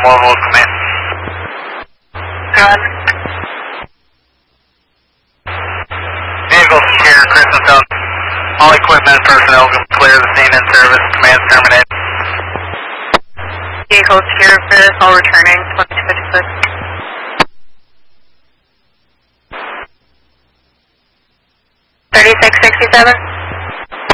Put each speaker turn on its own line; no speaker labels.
level of command.
Good.
Vehicle secure, Christmas South. All equipment and personnel can clear the scene and service. Command terminated.
Vehicle secure, Chris, all returning, 2256. 3667.